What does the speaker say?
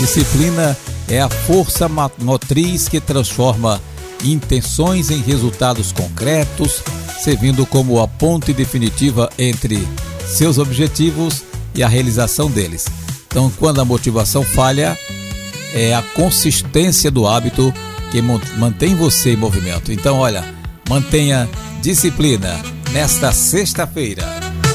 Disciplina é a força motriz que transforma intenções em resultados concretos, servindo como a ponte definitiva entre seus objetivos e a realização deles. Então, quando a motivação falha, é a consistência do hábito que mantém você em movimento. Então, olha, mantenha disciplina nesta sexta-feira.